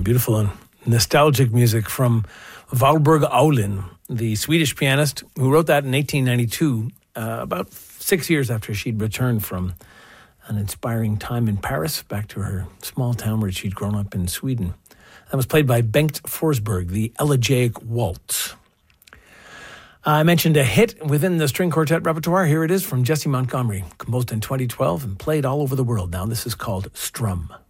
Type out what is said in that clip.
Beautiful and nostalgic music from Valborg Aulin, the Swedish pianist who wrote that in 1892, about 6 years after she'd returned from an inspiring time in Paris, back to her small town where she'd grown up in Sweden. That was played by Bengt Forsberg, the Elegiac Waltz. I mentioned a hit within the string quartet repertoire. Here it is from Jessie Montgomery, composed in 2012 and played all over the world. Now this is called Strum.